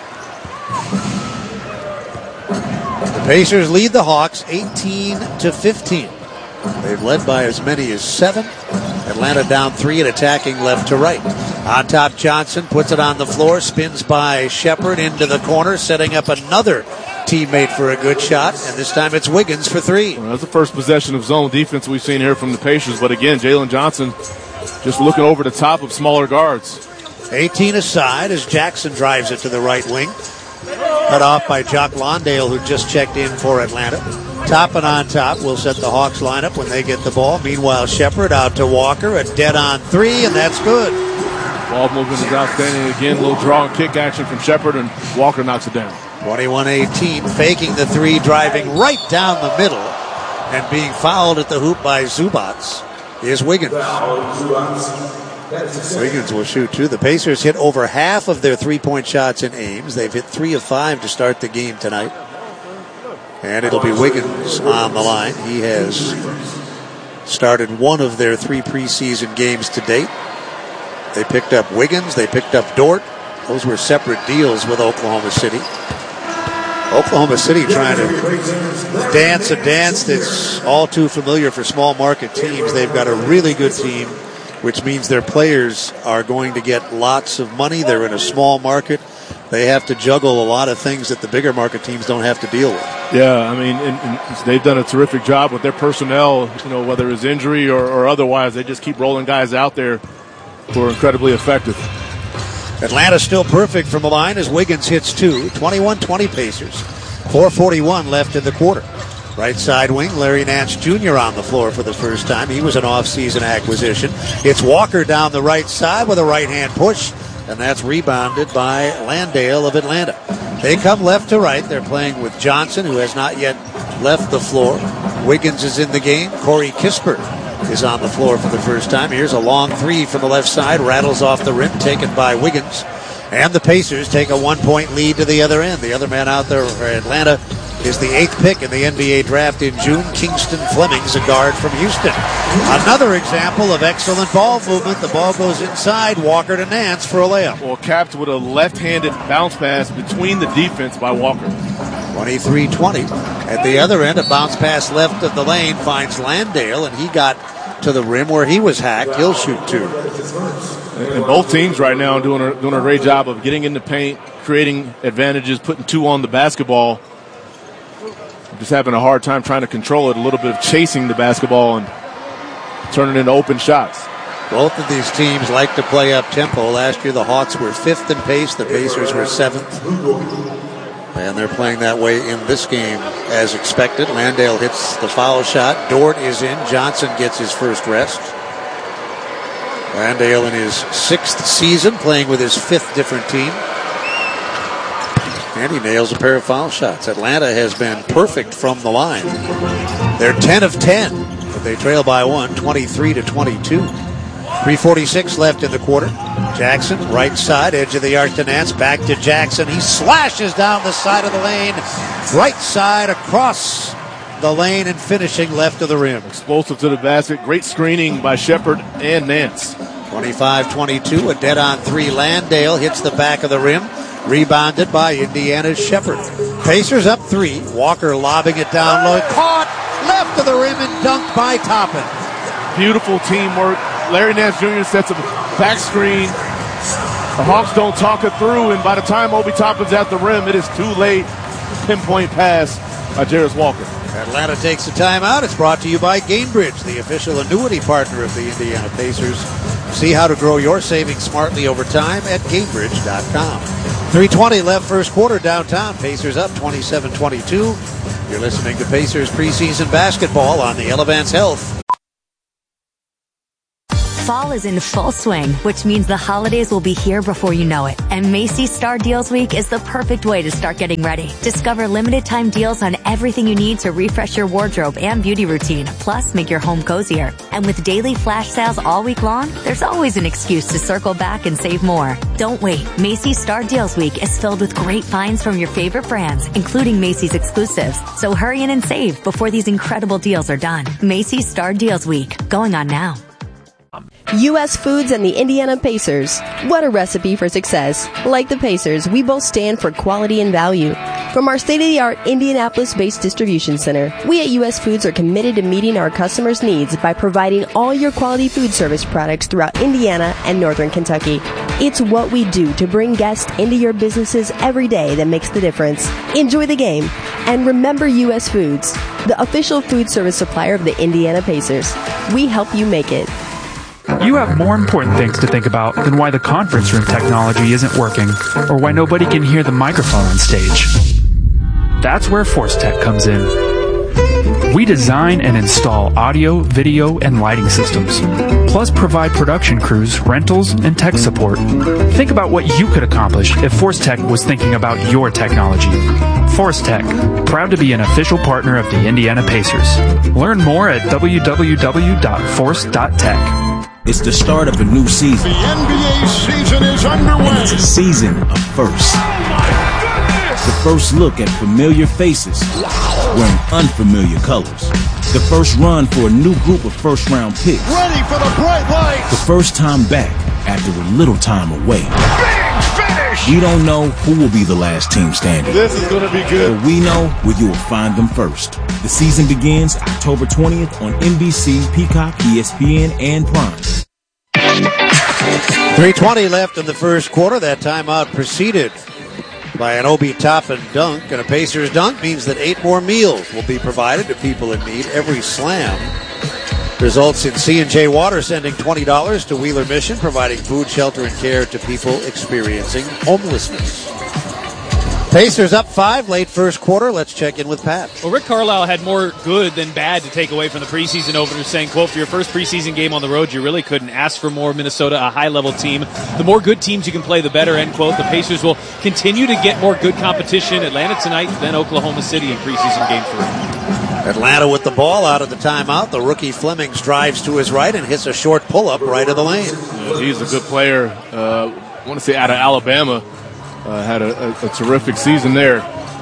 The Pacers lead the Hawks 18-15. They've led by as many as 7. Atlanta down 3 and attacking left to right. On top, Johnson puts it on the floor, spins by Shepherd into the corner, setting up another teammate for a good shot, and this time it's Wiggins for 3. Well, that's the first possession of zone defense we've seen here from the Pacers, but again, Jalen Johnson just looking over the top of smaller guards. 18 aside as Jackson drives it to the right wing. Cut off by Jock Londale, who just checked in for Atlanta. Toppin on top will set the Hawks lineup when they get the ball. Meanwhile, Shepherd out to Walker, a dead-on 3, and that's good. Ball movement is outstanding. Again, a little draw and kick action from Shepherd, and Walker knocks it down. 21-18, faking the 3, driving right down the middle, and being fouled at the hoop by Zubac is Wiggins. Wiggins will shoot 2. The Pacers hit over half of their 3-point shots in Ames. They've hit 3 of 5 to start the game tonight. And it'll be Wiggins on the line. He has started 1 of their 3 preseason games to date. They picked up Wiggins. They picked up Dort. Those were separate deals with Oklahoma City. Oklahoma City trying to dance a dance that's all too familiar for small market teams. They've got a really good team, which means their players are going to get lots of money. They're in a small market. They have to juggle a lot of things that the bigger market teams don't have to deal with. Yeah, I mean, and they've done a terrific job with their personnel, you know, whether it's injury or otherwise. They just keep rolling guys out there who are incredibly effective. Atlanta still perfect from the line as Wiggins hits 2. 21-20 Pacers. 4:41 left in the quarter. Right side wing, Larry Nance Jr. on the floor for the first time. He was an off-season acquisition. It's Walker down the right side with a right-hand push, and that's rebounded by Landale of Atlanta. They come left to right. They're playing with Johnson, who has not yet left the floor. Wiggins is in the game. Corey Kispert is on the floor for the first time. Here's a long 3 from the left side. Rattles off the rim, taken by Wiggins. And the Pacers take a 1-point lead to the other end. The other man out there for Atlanta is the 8th pick in the NBA draft in June. Kingston Fleming's a guard from Houston. Another example of excellent ball movement. The ball goes inside. Walker to Nance for a layup. Well, capped with a left-handed bounce pass between the defense by Walker. 23-20. At the other end, a bounce pass left of the lane finds Landale, and he got to the rim where he was hacked. He'll shoot 2. And both teams right now are doing a great job of getting in the paint, creating advantages, putting 2 on the basketball. Just having a hard time trying to control it, a little bit of chasing the basketball and turning it into open shots. Both of these teams like to play up tempo. Last year the Hawks were 5th in pace, the Pacers were 7th. And they're playing that way in this game as expected. Landale hits the foul shot. Dort is in. Johnson gets his first rest. Landale in his 6th season playing with his 5th different team. And he nails a pair of foul shots. Atlanta has been perfect from the line. They're 10 of 10, but they trail by 1, 23-22. 3:46 left in the quarter. Jackson, right side, edge of the arc to Nance. Back to Jackson. He slashes down the side of the lane. Right side across the lane and finishing left of the rim. Explosive to the basket. Great screening by Shepherd and Nance. 25-22, a dead-on 3. Landale hits the back of the rim. Rebounded by Indiana's Shepard. Pacers up 3. Walker lobbing it down low. Caught left of the rim and dunked by Toppin. Beautiful teamwork. Larry Nance Jr. sets a back screen. The Hawks don't talk it through, and by the time Obi Toppin's at the rim, it is too late. Pinpoint pass by Jarris Walker. Atlanta takes a timeout. It's brought to you by Gainbridge, the official annuity partner of the Indiana Pacers. See how to grow your savings smartly over time at Gainbridge.com. 3:20 left first quarter downtown. Pacers up 27-22. You're listening to Pacers preseason basketball on the Elevance Health. Fall is in full swing, which means the holidays will be here before you know it. And Macy's Star Deals Week is the perfect way to start getting ready. Discover limited time deals on everything you need to refresh your wardrobe and beauty routine, plus make your home cozier. And with daily flash sales all week long, there's always an excuse to circle back and save more. Don't wait. Macy's Star Deals Week is filled with great finds from your favorite brands, including Macy's exclusives. So hurry in and save before these incredible deals are done. Macy's Star Deals Week, going on now. U.S. Foods and the Indiana Pacers. What a recipe for success. Like the Pacers, we both stand for quality and value. From our state-of-the-art Indianapolis-based distribution center, we at U.S. Foods are committed to meeting our customers' needs by providing all your quality food service products throughout Indiana and Northern Kentucky. It's what we do to bring guests into your businesses every day that makes the difference. Enjoy the game. And remember U.S. Foods, the official food service supplier of the Indiana Pacers. We help you make it. You have more important things to think about than why the conference room technology isn't working, or why nobody can hear the microphone on stage. That's where Force Tech comes in. We design and install audio, video, and lighting systems, plus provide production crews, rentals, and tech support. Think about what you could accomplish if Force Tech was thinking about your technology. Force Tech, proud to be an official partner of the Indiana Pacers. Learn more at www.force.tech. It's the start of a new season. The NBA season is underway. And it's a season of firsts. The first look at familiar faces wearing unfamiliar colors. The first run for a new group of first-round picks. Ready for the bright lights. The first time back after a little time away. Big finish. We don't know who will be the last team standing. This is going to be good. But we know where you will find them first. The season begins October 20th on NBC, Peacock, ESPN, and Prime. 3:20 left in the first quarter. That timeout preceded by an Obi Toppin dunk. And a Pacers dunk means that 8 more meals will be provided to people in need. Every slam results in C&J Water sending $20 to Wheeler Mission, providing food, shelter, and care to people experiencing homelessness. Pacers up 5, late first quarter. Let's check in with Pat. Well, Rick Carlisle had more good than bad to take away from the preseason opener, saying, quote, for your first preseason game on the road, you really couldn't ask for more. Minnesota, a high-level team. The more good teams you can play, the better, end quote. The Pacers will continue to get more good competition. Atlanta tonight, then Oklahoma City in preseason game 3. Atlanta with the ball out of the timeout. The rookie Flemings drives to his right and hits a short pull-up right of the lane. Yeah, he's a good player. I want to say out of Alabama. Had a terrific season there.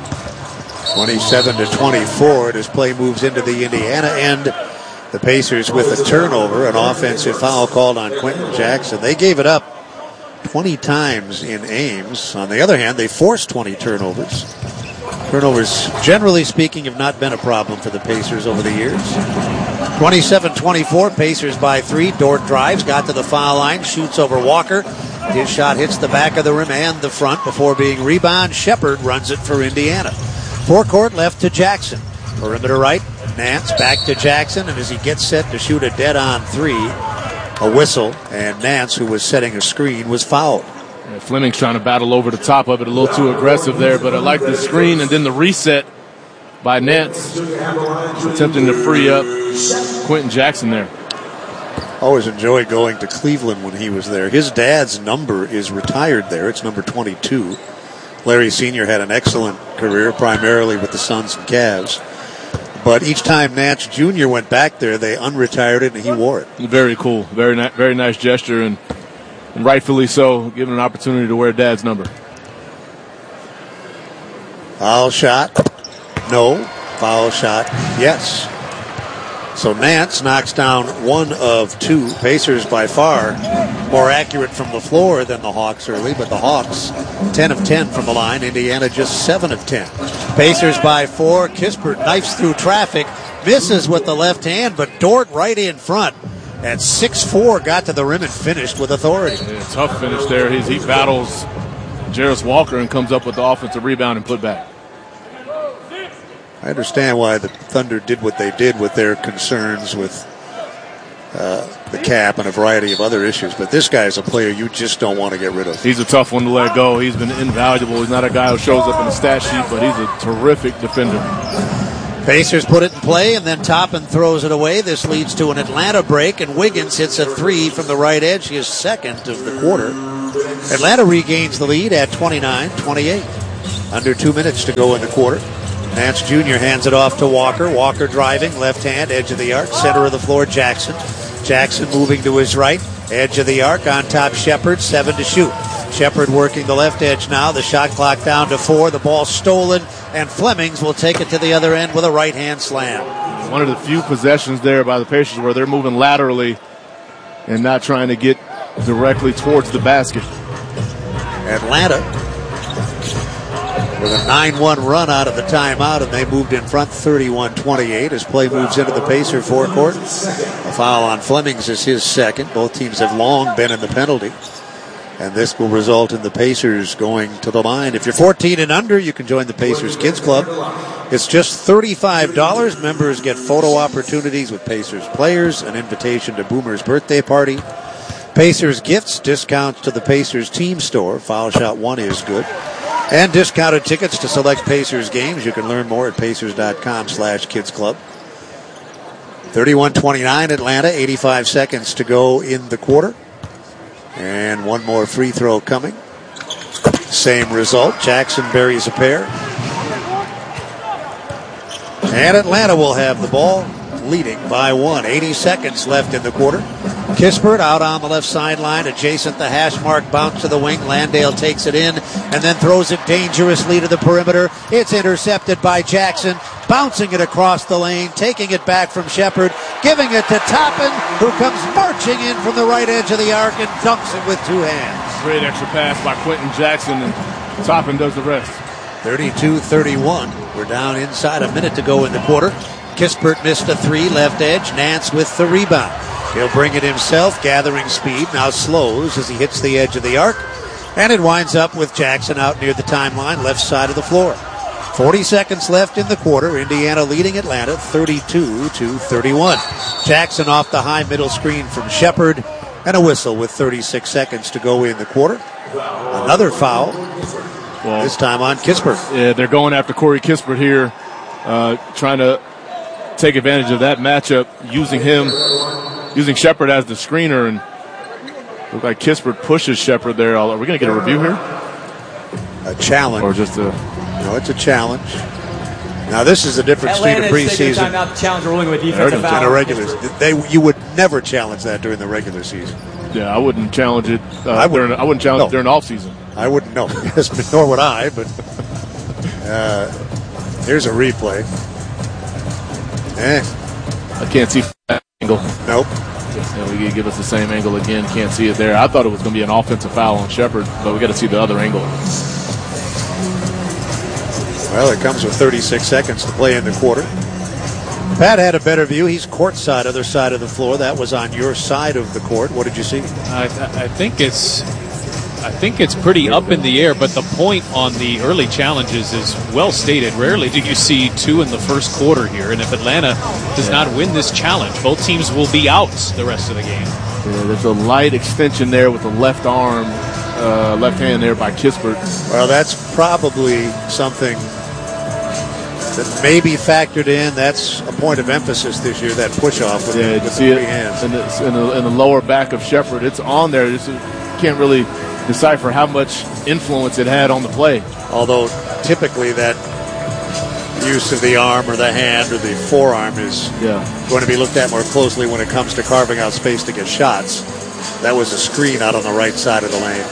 27-24. This play moves into the Indiana end. The Pacers with a turnover, an offensive foul called on Quentin Jackson. They gave it up 20 times in Ames. On the other hand, they forced 20 turnovers. Turnovers, generally speaking, have not been a problem for the Pacers over the years. 27-24, Pacers by 3. Dort drives, got to the foul line, shoots over Walker. His shot hits the back of the rim and the front before being rebounded. Shepard runs it for Indiana. Forecourt left to Jackson. Perimeter right, Nance back to Jackson, and as he gets set to shoot a dead-on 3, a whistle, and Nance, who was setting a screen, was fouled. Yeah, Fleming's trying to battle over the top of it, a little too aggressive there, but I like the screen and then the reset by Nance, attempting to free up Quentin Jackson there. Always enjoyed going to Cleveland when he was there. His dad's number is retired there. It's number 22. Larry Sr. had an excellent career, primarily with the Suns and Cavs. But each time Nance Jr. went back there, they unretired it and he wore it. Very cool. Very nice gesture, and rightfully so, given an opportunity to wear dad's number. Foul shot. No. Foul shot. Yes. So Nance knocks down 1 of 2. Pacers by far more accurate from the floor than the Hawks early, but the Hawks 10 of 10 from the line. Indiana just 7 of 10. Pacers by 4. Kispert knifes through traffic, misses with the left hand, but Dort right in front. At 6'4", got to the rim and finished with authority. Yeah, tough finish there. He battles Jarris Walker and comes up with the offensive rebound and put back. I understand why the Thunder did what they did with their concerns with the cap and a variety of other issues, but this guy is a player you just don't want to get rid of. He's a tough one to let go. He's been invaluable. He's not a guy who shows up in the stat sheet, but he's a terrific defender. Pacers put it in play, and then Toppin throws it away. This leads to an Atlanta break, and Wiggins hits a 3 from the right edge. His second of the quarter. Atlanta regains the lead at 29-28. Under 2 minutes to go in the quarter. Nance Jr. hands it off to Walker. Walker driving, left hand, edge of the arc, center of the floor, Jackson. Jackson moving to his right, edge of the arc, on top Shepherd, 7 to shoot. Shepherd working the left edge now, the shot clock down to 4, the ball stolen, and Flemings will take it to the other end with a right-hand slam. One of the few possessions there by the Pacers where they're moving laterally and not trying to get directly towards the basket. Atlanta with a 9-1 run out of the timeout, and they moved in front 31-28 as play moves into the Pacer forecourt. A foul on Flemings is his second. Both teams have long been in the penalty, and this will result in the Pacers going to the line. If you're 14 and under, you can join the Pacers Kids Club. It's just $35. Members get photo opportunities with Pacers players, an invitation to Boomer's birthday party, Pacers gifts, discounts to the Pacers team store. Foul shot 1 is good. And discounted tickets to select Pacers games. You can learn more at pacers.com/Kids Club. 31-29 Atlanta, 85 seconds to go in the quarter. And one more free throw coming. Same result. Jackson buries a pair. And Atlanta will have the ball, leading by 1. 80 seconds left in the quarter. Kispert out on the left sideline, adjacent the hash mark, bounce to the wing. Landale takes it in and then throws it dangerously to the perimeter. It's intercepted by Jackson, bouncing it across the lane, taking it back from Shepherd, giving it to Toppin, who comes marching in from the right edge of the arc and dunks it with 2 hands. Great extra pass by Quentin Jackson, and Toppin does the rest. 32-31. We're down inside a minute to go in the quarter. Kispert missed a 3, left edge. Nance with the rebound. He'll bring it himself, gathering speed. Now slows as he hits the edge of the arc. And it winds up with Jackson out near the timeline, left side of the floor. 40 seconds left in the quarter. Indiana leading Atlanta 32-31. Jackson off the high middle screen from Shepherd. And a whistle with 36 seconds to go in the quarter. Another foul. Well, this time on Kispert. Yeah, they're going after Corey Kispert here, trying to take advantage of that matchup, using Shepherd as the screener, and look like Kispert pushes Shepherd there. Are we going to get a review here? A challenge. Or just a... No, it's a challenge. Now, this is the difference between a preseason timeout challenge ruling with defensive foul. and a regular. You would never challenge that during the regular season. Yeah, I wouldn't challenge it. I wouldn't challenge it during the offseason. I wouldn't know. Yes, but nor would I. But here's a replay. I can't see that angle. Nope. Yeah, we give us the same angle again. Can't see it there. I thought it was going to be an offensive foul on Shepherd, but we got to see the other angle. Well, it comes with 36 seconds to play in the quarter. Pat had a better view. He's courtside, other side of the floor. That was on your side of the court. What did you see? I think it's pretty up in the air, but the point on the early challenges is well stated. Rarely do you see 2 in the first quarter here, and if Atlanta does not win this challenge, both teams will be out the rest of the game. Yeah, there's a light extension there with the left arm, left hand there by Kispert. Well, that's probably something that may be factored in. That's a point of emphasis this year, that push-off with the 3 hands. In the lower back of Shepherd. It's on there. You can't really decipher how much influence it had on the play. Although typically that use of the arm or the hand or the forearm is going to be looked at more closely when it comes to carving out space to get shots. That was a screen out on the right side of the lane.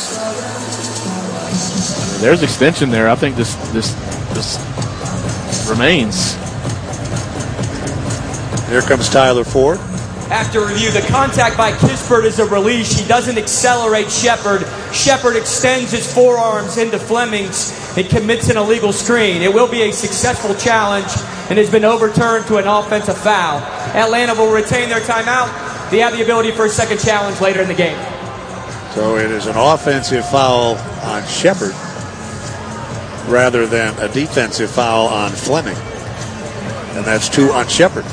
There's extension there. I think this remains. Here comes Tyler Ford. After review, the contact by Kispert is a release. He doesn't accelerate Shepard. Shepard extends his forearms into Flemings and commits an illegal screen. It will be a successful challenge and has been overturned to an offensive foul. Atlanta will retain their timeout. They have the ability for a second challenge later in the game. So it is an offensive foul on Shepard rather than a defensive foul on Fleming. And that's 2 on Shepard.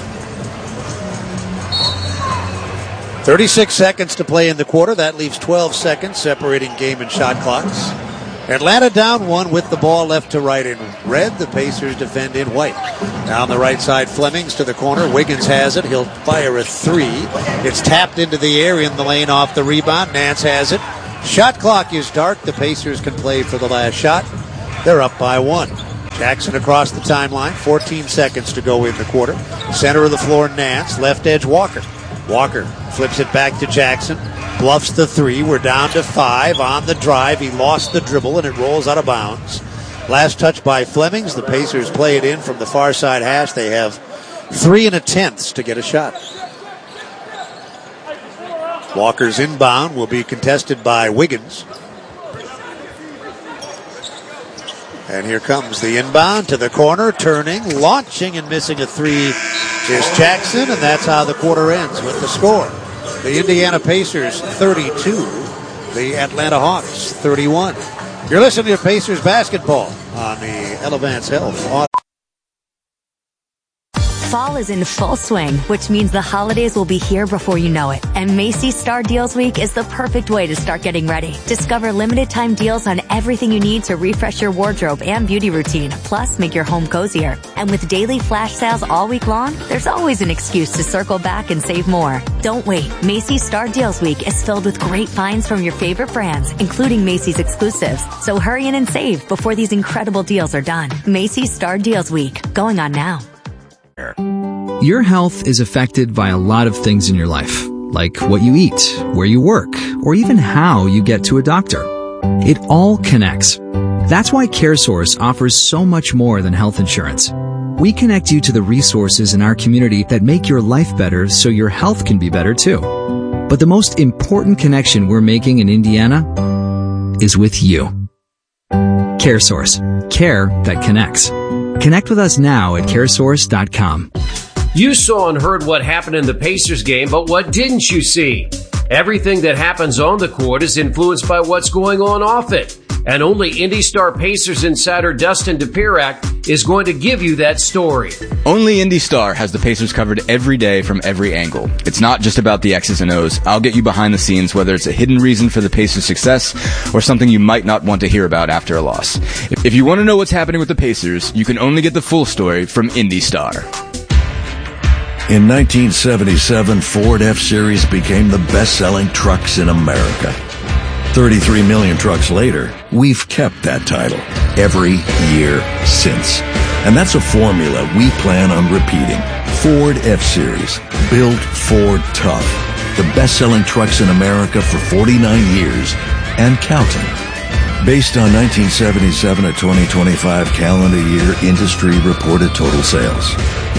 36 seconds to play in the quarter. That leaves 12 seconds separating game and shot clocks. Atlanta down 1 with the ball left to right in red. The Pacers defend in white. Down the right side, Flemings to the corner. Wiggins has it. He'll fire a 3. It's tapped into the air in the lane off the rebound. Nance has it. Shot clock is dark. The Pacers can play for the last shot. They're up by 1. Jackson across the timeline. 14 seconds to go in the quarter. Center of the floor, Nance. Left edge, Walker. Walker flips it back to Jackson. Bluffs the 3. We're down to 5 on the drive. He lost the dribble and it rolls out of bounds. Last touch by Flemings. The Pacers play it in from the far side hash. They have 3 1/10 to get a shot. Walker's inbound will be contested by Wiggins. And here comes the inbound to the corner, turning, launching, and missing a 3 is Jackson, and that's how the quarter ends with the score. The Indiana Pacers 32, the Atlanta Hawks 31. You're listening to Pacers basketball on the Elevance Health Auto. Fall is in full swing, which means the holidays will be here before you know it. And Macy's Star Deals Week is the perfect way to start getting ready. Discover limited time deals on everything you need to refresh your wardrobe and beauty routine, plus make your home cozier. And with daily flash sales all week long, there's always an excuse to circle back and save more. Don't wait. Macy's Star Deals Week is filled with great finds from your favorite brands, including Macy's exclusives. So hurry in and save before these incredible deals are done. Macy's Star Deals Week, going on now. Your health is affected by a lot of things in your life, like what you eat, where you work, or even how you get to a doctor. It all connects. That's why CareSource offers so much more than health insurance. We connect you to the resources in our community that make your life better so your health can be better too. But the most important connection we're making in Indiana is with you. CareSource. Care that connects. Connect with us now at caresource.com. You saw and heard what happened in the Pacers game, but what didn't you see? Everything that happens on the court is influenced by what's going on off it. And only Indy Star Pacers insider Dustin DePirac is going to give you that story. Only Indy Star has the Pacers covered every day from every angle. It's not just about the X's and O's. I'll get you behind the scenes, whether it's a hidden reason for the Pacers' success or something you might not want to hear about after a loss. If you want to know what's happening with the Pacers, you can only get the full story from Indy Star. In 1977, Ford F-Series became the best-selling trucks in America. 33 million trucks later, we've kept that title every year since. And that's a formula we plan on repeating. Ford F-Series, built Ford tough. The best-selling trucks in America for 49 years and counting. Based on 1977 to 2025 calendar year industry reported total sales.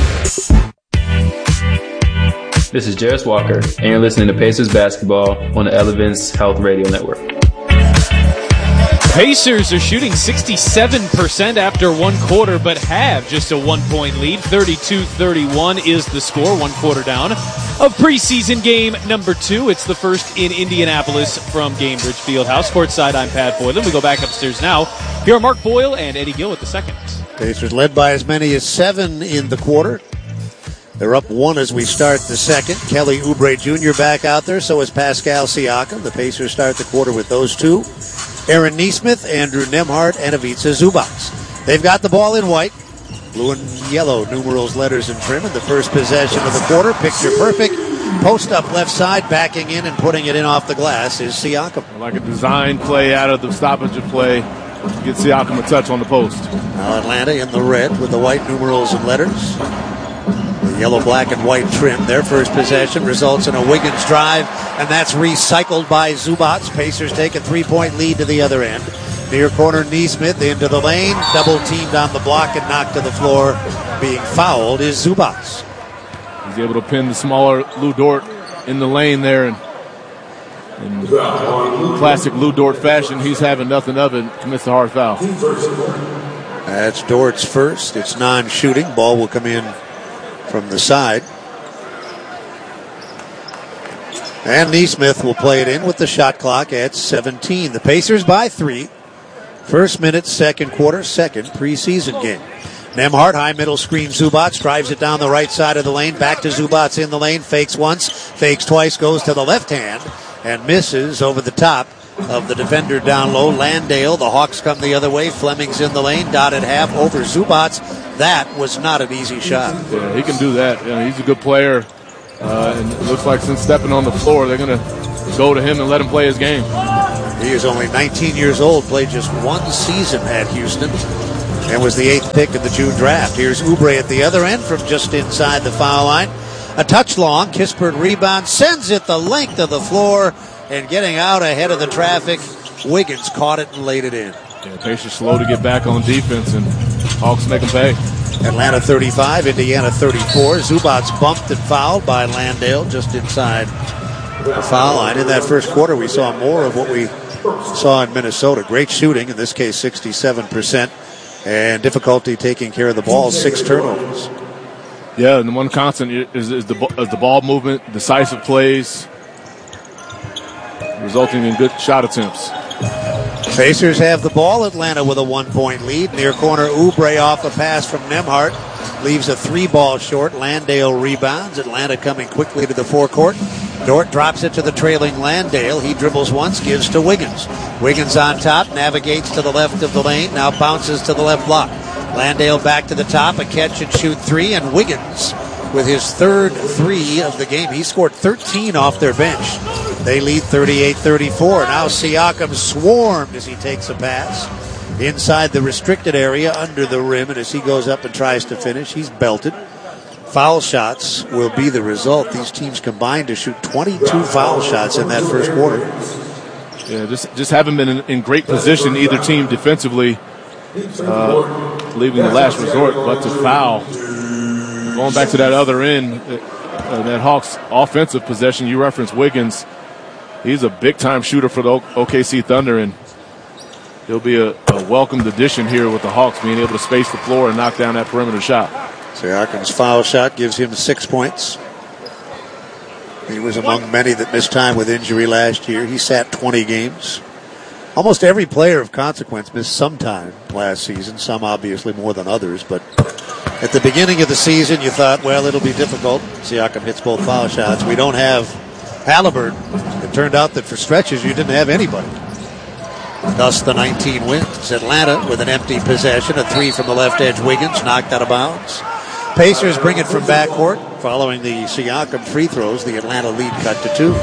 This is Jarris Walker, and you're listening to Pacers Basketball on the Elevance Health Radio Network. Pacers are shooting 67% after one quarter, but have just a 1-point lead. 32-31 is the score, 1 quarter down of preseason game number 2. It's the first in Indianapolis from Gainbridge Fieldhouse. Courtside, I'm Pat Boylan. We go back upstairs now. Here are Mark Boyle and Eddie Gill with the second. Pacers led by as many as 7 in the quarter. They're up 1 as we start the second. Kelly Oubre Jr. back out there. So is Pascal Siakam. The Pacers start the quarter with those two. Aaron Nesmith, Andrew Nembhard, and Ivica Zubac. They've got the ball in white. Blue and yellow numerals, letters, and trim in the first possession of the quarter. Picture perfect. Post up left side, backing in and putting it in off the glass is Siakam. Like a design play out of the stoppage of play. Get Siakam a touch on the post. Now Atlanta in the red with the white numerals and letters. The yellow, black, and white trim. Their first possession results in a Wiggins drive, and that's recycled by Zubac. Pacers take a 3-point lead to the other end. Near corner, Nesmith into the lane. Double teamed on the block and knocked to the floor. Being fouled is Zubac. He's able to pin the smaller Lou Dort in the lane there. And in classic Lou Dort fashion, he's having nothing of it, commits the hard foul. That's Dort's first. It's non-shooting. Ball will come in from the side. And Neesmith will play it in with the shot clock at 17. The Pacers by 3. First minute, second quarter, second preseason game. Nembhard, high middle screen, Zubac drives it down the right side of the lane. Back to Zubac in the lane. Fakes once, fakes twice, goes to the left hand and misses over the top of the defender down low. Landale, the Hawks come the other way. Fleming's in the lane, dotted half over Zubac. That was not an easy shot. Yeah, he can do that. He's a good player. And it looks like since stepping on the floor, they're going to go to him and let him play his game. He is only 19 years old, played just one season at Houston, and was the 8th pick in the June draft. Here's Oubre at the other end from just inside the foul line. A touch long, Kispert rebound, sends it the length of the floor, and getting out ahead of the traffic, Wiggins caught it and laid it in. Yeah, Pacers slow to get back on defense, and Hawks make them pay. Atlanta 35, Indiana 34. Zubac bumped and fouled by Landale just inside the foul line. In that first quarter, we saw more of what we saw in Minnesota. Great shooting, in this case 67%, and difficulty taking care of the ball, 6 turnovers. Yeah, and the one constant is the ball movement, decisive plays, resulting in good shot attempts. Pacers have the ball. Atlanta with a 1-point lead. Near corner, Oubre off a pass from Nembhard. Leaves a 3-ball short. Landale rebounds. Atlanta coming quickly to the forecourt. Dort drops it to the trailing Landale. He dribbles once, gives to Wiggins. Wiggins on top, navigates to the left of the lane, now bounces to the left block. Landale back to the top, a catch and shoot 3, and Wiggins with his third 3 of the game. He scored 13 off their bench. They lead 38-34. Now Siakam swarmed as he takes a pass inside the restricted area under the rim, and as he goes up and tries to finish, he's belted. Foul shots will be the result. These teams combined to shoot 22 foul shots in that first quarter. Yeah, just haven't been in great position, either team defensively, leaving the last resort, but to foul. Going back to that other end, that Hawks offensive possession, you referenced Wiggins. He's a big-time shooter for the OKC Thunder, and he'll be a welcomed addition here with the Hawks being able to space the floor and knock down that perimeter shot. Siakam's foul shot gives him 6 points. He was among many that missed time with injury last year. He sat 20 games. Almost every player of consequence missed some time last season, some obviously more than others, but at the beginning of the season you thought, well, it'll be difficult. Siakam hits both foul shots. We don't have Halliburton. It turned out that for stretches you didn't have anybody. Thus the 19 wins. Atlanta with an empty possession, a 3 from the left edge. Wiggins knocked out of bounds. Pacers bring it from backcourt. Following the Siakam free throws, the Atlanta lead cut to 2.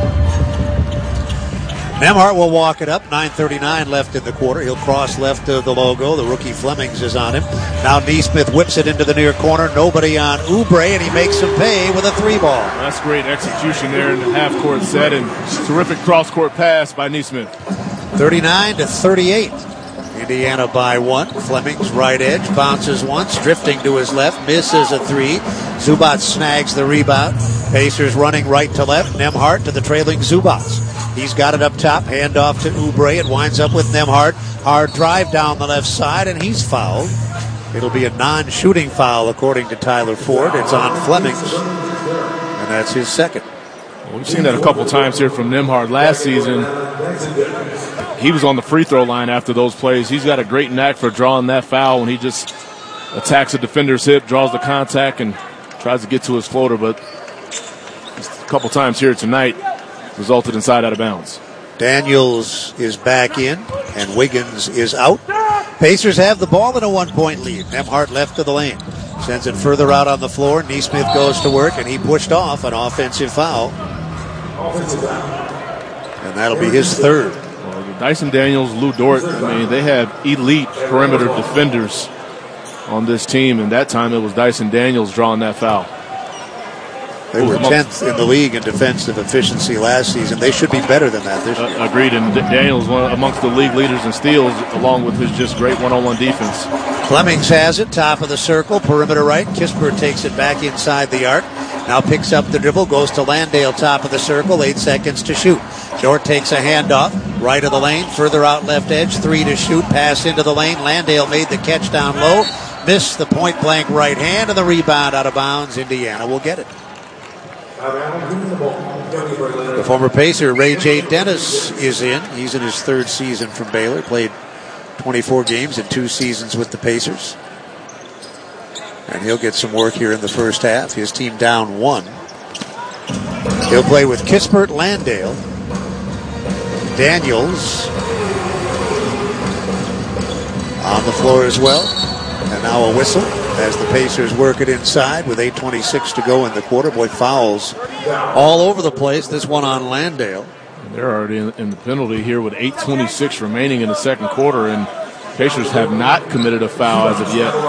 Nembhard will walk it up. 9:39 left in the quarter. He'll cross left of the logo. The rookie Flemings is on him. Now Neesmith whips it into the near corner. Nobody on Oubre, and he makes him pay with a 3-ball. That's great execution there in the half-court set, and terrific cross-court pass by Neesmith. 39-38. Indiana by 1. Fleming's right edge. Bounces once. Drifting to his left. Misses a 3. Zubac snags the rebound. Pacers running right to left. Nembhard to the trailing Zubac. He's got it up top. Hand off to Oubre. It winds up with Nembhard. Hard drive down the left side, and he's fouled. It'll be a non-shooting foul according to Tyler Ford. It's on Flemings, and that's his second. Well, we've seen that a couple times here from Nembhard. Last season, he was on the free throw line after those plays. He's got a great knack for drawing that foul when he just attacks a defender's hip, draws the contact, and tries to get to his floater. But a couple times here tonight resulted in side out of bounds. Daniels is back in, and Wiggins is out. Pacers have the ball in a 1-point lead. Nembhard left of the lane. Sends it further out on the floor. Neesmith goes to work, and he pushed off an offensive foul. And that'll be his third. Well, Dyson Daniels, Lou Dort, I mean, they have elite perimeter defenders on this team, and that time it was Dyson Daniels drawing that foul. They were 10th in the league in defensive efficiency last season. They should be better than that this year. Agreed, and Daniels amongst the league leaders in steals, along with his just great one-on-one defense. Flemings has it, top of the circle, perimeter right. Kispert takes it back inside the arc. Now picks up the dribble, goes to Landale, top of the circle, 8 seconds to shoot. Short takes a handoff, right of the lane, further out left edge, 3 to shoot, pass into the lane. Landale made the catch down low, missed the point blank right hand, and the rebound out of bounds. Indiana will get it. The former Pacer, Ray J. Dennis, is in. He's in his 3rd season from Baylor, played 24 games in 2 seasons with the Pacers. And he'll get some work here in the first half. His team down 1. He'll play with Kispert, Landale, Daniels on the floor as well. And now a whistle as the Pacers work it inside with 8:26 to go in the quarter. Boy, fouls all over the place. This one on Landale. They're already in the penalty here with 8:26 remaining in the second quarter, and Pacers have not committed a foul as of yet.